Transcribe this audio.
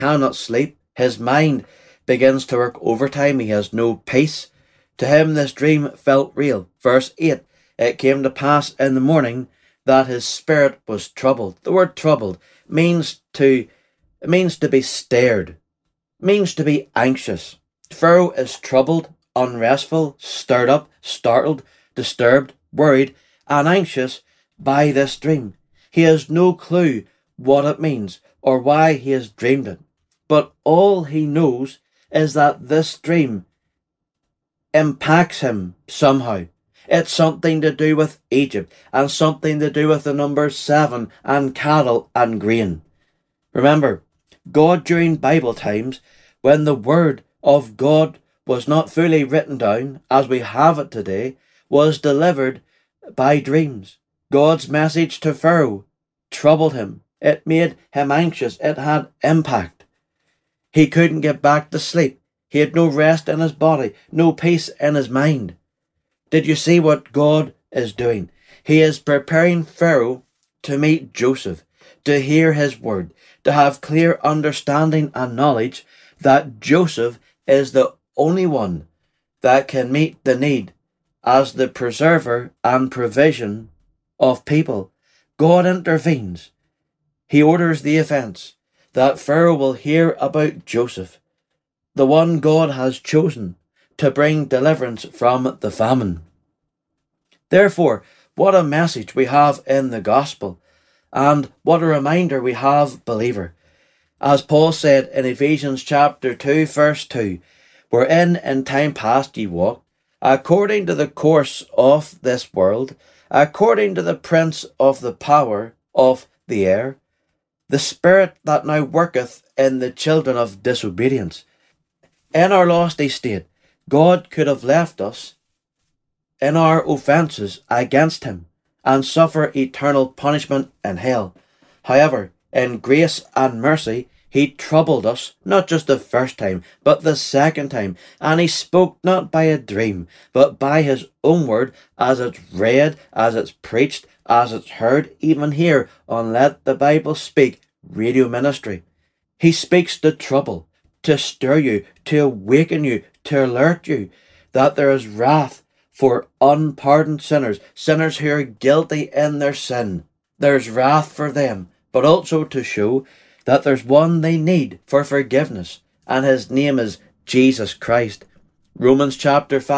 cannot sleep. His mind begins to work overtime. He has no peace. To him this dream felt real. Verse 8, it came to pass in the morning that his spirit was troubled. The word troubled means to be stirred, means to be anxious. Pharaoh is troubled, unrestful, stirred up, startled, disturbed, worried, and anxious by this dream. He has no clue what it means or why he has dreamed it. But all he knows is that this dream impacts him somehow. It's something to do with Egypt and something to do with the number 7 and cattle and grain. Remember, God during Bible times, when the word of God was not fully written down as we have it today, was delivered by dreams. God's message to Pharaoh troubled him. It made him anxious. It had impact. He couldn't get back to sleep. He had no rest in his body, no peace in his mind. Did you see what God is doing? He is preparing Pharaoh to meet Joseph, to hear his word, to have clear understanding and knowledge that Joseph is the only one that can meet the need as the preserver and provision of people. God intervenes. He orders the events that Pharaoh will hear about Joseph, the one God has chosen to bring deliverance from the famine. Therefore, what a message we have in the gospel, and what a reminder we have, believer. As Paul said in Ephesians chapter 2, verse 2, wherein in time past ye walked, according to the course of this world, according to the prince of the power of the air, the spirit that now worketh in the children of disobedience. In our lost estate, God could have left us in our offences against him and suffer eternal punishment in hell. However, in grace and mercy, he troubled us, not just the first time, but the second time, and he spoke not by a dream, but by his own word, as it's read, as it's preached, as it's heard, even here on Let the Bible Speak radio ministry. He speaks to trouble, to stir you, to awaken you, to alert you that there is wrath for unpardoned sinners, sinners who are guilty in their sin. There's wrath for them, but also to show that there's one they need for forgiveness, and his name is Jesus Christ. Romans chapter 5